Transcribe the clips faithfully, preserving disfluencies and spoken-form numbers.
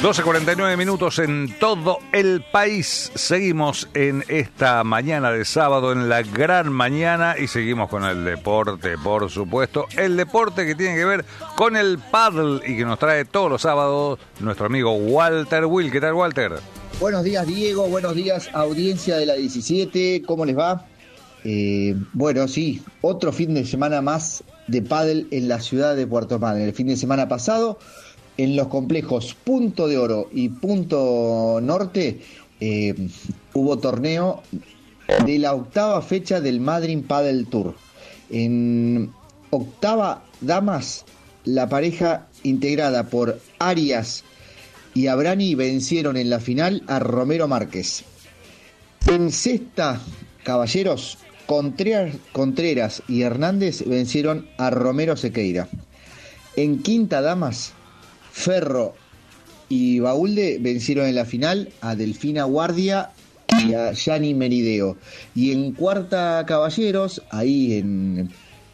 doce cuarenta y nueve minutos en todo el país. Seguimos en esta mañana de sábado, en la gran mañana, y seguimos con el deporte, por supuesto. El deporte que tiene que ver con el pádel y que nos trae todos los sábados nuestro amigo Walter Will. ¿Qué tal, Walter? Buenos días, Diego. Buenos días, audiencia de la diecisiete. ¿Cómo les va? Eh, bueno, sí, otro fin de semana más de pádel en la ciudad de Puerto Madryn. El fin de semana pasado, en los complejos Punto de Oro y Punto Norte, eh, hubo torneo de la octava fecha del Madryn Padel Tour. En octava damas, la pareja integrada por Arias y Abrani vencieron en la final a Romero Márquez. En sexta, caballeros, Contreras, Contreras y Hernández vencieron a Romero Sequeira. En quinta, damas, Ferro y Baulde vencieron en la final a Delfina Guardia y a Yani Merideo. Y en cuarta, caballeros, ahí en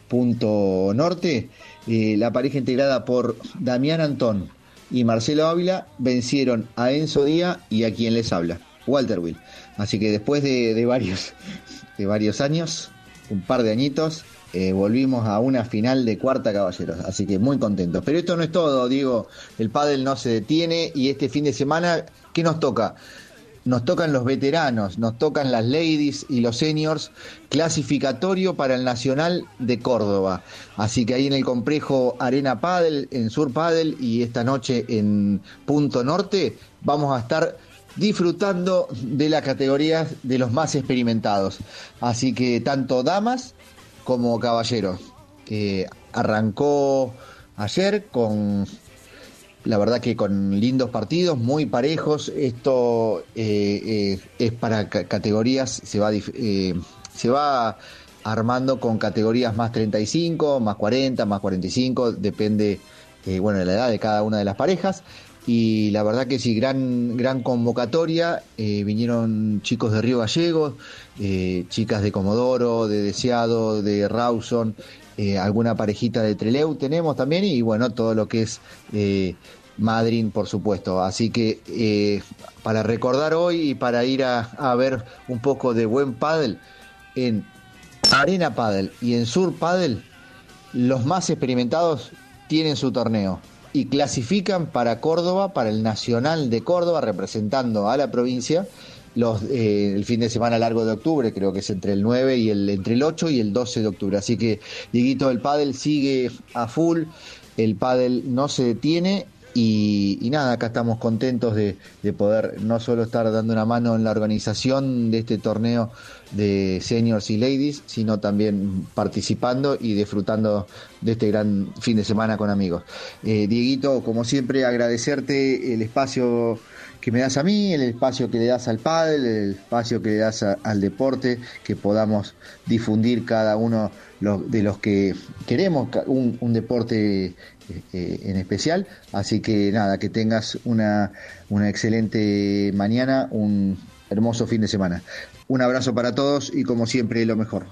Punto Norte, eh, la pareja integrada por Damián Antón y Marcelo Ávila vencieron a Enzo Díaz y a quien les habla, Walter Will. Así que después de, de varios de varios años, un par de añitos, eh, volvimos a una final de cuarta, caballeros. Así que muy contentos. Pero esto no es todo, Diego. El pádel no se detiene y este fin de semana, ¿qué nos toca? Nos tocan los veteranos, nos tocan las ladies y los seniors, clasificatorio para el Nacional de Córdoba. Así que ahí en el complejo Arena Padel, en Sur Padel, y esta noche en Punto Norte, vamos a estar disfrutando de las categorías de los más experimentados. Así que tanto damas como caballeros. Eh, arrancó ayer con... La verdad que con lindos partidos, muy parejos. Esto eh, eh, es para c- categorías, se va, eh, se va armando con categorías más treinta y cinco, más cuarenta, más cuarenta y cinco, depende eh, bueno, de la edad de cada una de las parejas. Y la verdad que sí, gran, gran convocatoria. Eh, vinieron chicos de Río Gallegos, eh, chicas de Comodoro, de Deseado, de Rawson. Eh, alguna parejita de Trelew tenemos también, y bueno, todo lo que es eh, Madryn, por supuesto. Así que eh, para recordar hoy y para ir a, a ver un poco de buen pádel en Arena Padel y en Sur Padel, los más experimentados tienen su torneo y clasifican para Córdoba, para el Nacional de Córdoba, representando a la provincia. Los, eh, el fin de semana largo de octubre, creo que es entre el nueve y el entre el ocho y el doce de octubre. Así que, Dieguito, el pádel sigue a full, el pádel no se detiene y, y nada, acá estamos contentos de, de poder no solo estar dando una mano en la organización de este torneo de seniors y ladies, sino también participando y disfrutando de este gran fin de semana con amigos. Eh, Dieguito, como siempre, agradecerte el espacio que me das a mí, el espacio que le das al pádel, el espacio que le das a, al deporte, que podamos difundir cada uno los, de los que queremos un, un deporte eh, en especial. Así que nada, que tengas una, una excelente mañana, un hermoso fin de semana. Un abrazo para todos y como siempre lo mejor.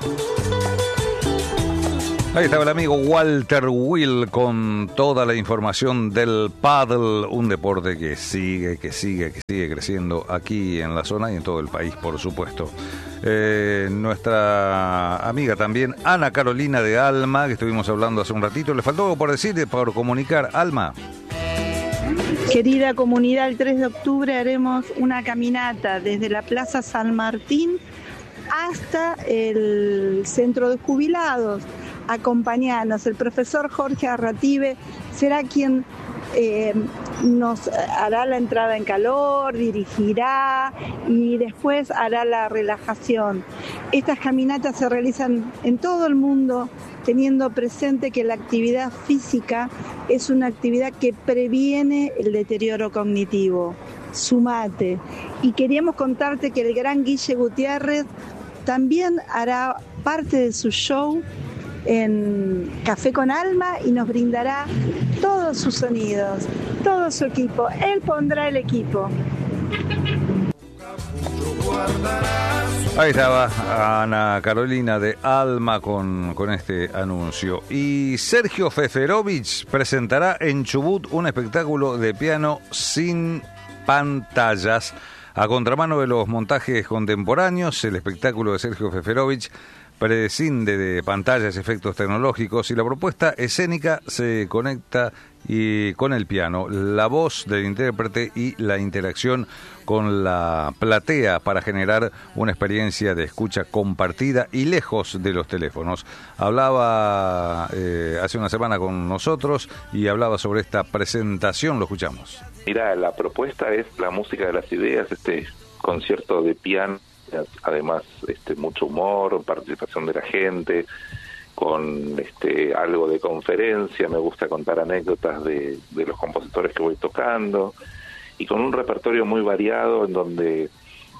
Ahí estaba el amigo Walter Will con toda la información del pádel, un deporte que sigue, que sigue, que sigue creciendo aquí en la zona y en todo el país, por supuesto. Eh, nuestra amiga también, Ana Carolina de Alma, que estuvimos hablando hace un ratito. ¿Le faltó algo por decir, por comunicar, Alma? Querida comunidad, el tres de octubre haremos una caminata desde la Plaza San Martín hasta el Centro de Jubilados. Acompañarnos, el profesor Jorge Arrative será quien eh, nos hará la entrada en calor, dirigirá y después hará la relajación. Estas caminatas se realizan en todo el mundo, teniendo presente que la actividad física es una actividad que previene el deterioro cognitivo. Sumate. Y queríamos contarte que el gran Guille Gutiérrez también hará parte de su show en Café con Alma y nos brindará todos sus sonidos, todo su equipo. Él pondrá el equipo. Guardarás Ahí estaba Ana Carolina de Alma con, con este anuncio. Y Sergio Feferovich presentará en Chubut un espectáculo de piano sin pantallas. A contramano de los montajes contemporáneos, el espectáculo de Sergio Feferovich prescinde de pantallas y efectos tecnológicos y la propuesta escénica se conecta y con el piano, la voz del intérprete y la interacción con la platea para generar una experiencia de escucha compartida y lejos de los teléfonos. Hablaba eh, hace una semana con nosotros y hablaba sobre esta presentación, lo escuchamos. Mira, la propuesta es la música de las ideas, este concierto de piano, además este mucho humor, participación de la gente, con este algo de conferencia, me gusta contar anécdotas de, de los compositores que voy tocando, y con un repertorio muy variado en donde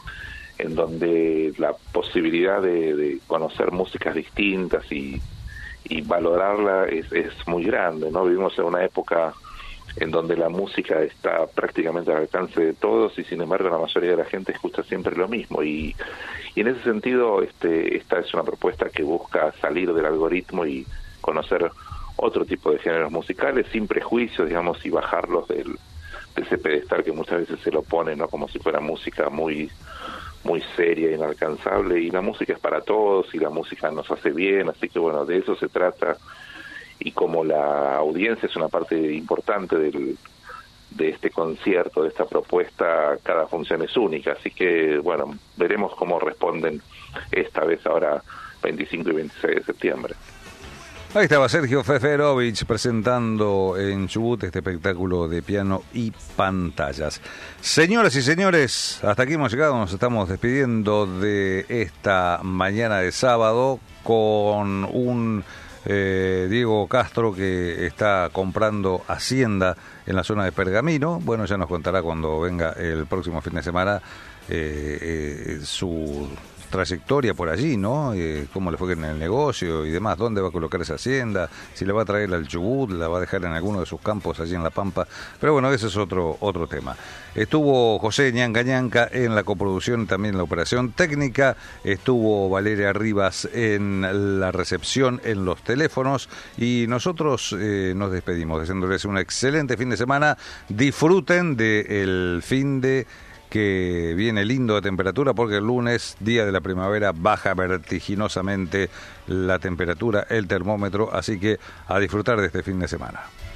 en donde la posibilidad de, de conocer músicas distintas y, y valorarla es, es muy grande, ¿no? Vivimos en una época en donde la música está prácticamente al alcance de todos y sin embargo la mayoría de la gente escucha siempre lo mismo y, y en ese sentido este, esta es una propuesta que busca salir del algoritmo y conocer otro tipo de géneros musicales sin prejuicios, digamos, y bajarlos del, de ese pedestal que muchas veces se lo pone, ¿no? Como si fuera música muy muy seria, inalcanzable, y la música es para todos y la música nos hace bien, así que bueno, de eso se trata. Y como la audiencia es una parte importante del, de este concierto, de esta propuesta, cada función es única, así que bueno, veremos cómo responden esta vez ahora veinticinco y veintiséis de septiembre. Ahí estaba Sergio Feferovich presentando en Chubut este espectáculo de piano y pantallas. Señoras y señores, hasta aquí hemos llegado, nos estamos despidiendo de esta mañana de sábado con un Eh, Diego Castro que está comprando hacienda en la zona de Pergamino. Bueno, ya nos contará cuando venga el próximo fin de semana eh, eh, su trayectoria por allí, ¿no? Eh, cómo le fue en el negocio y demás, dónde va a colocar esa hacienda, si la va a traer al Chubut, la va a dejar en alguno de sus campos allí en La Pampa, pero bueno, ese es otro otro tema. Estuvo José Ñanca Ñanca en la coproducción, también en la operación técnica, estuvo Valeria Rivas en la recepción, en los teléfonos, y nosotros eh, nos despedimos deseándoles un excelente fin de semana. Disfruten del fin de que viene lindo de temperatura, porque el lunes, día de la primavera, baja vertiginosamente la temperatura, el termómetro, así que a disfrutar de este fin de semana.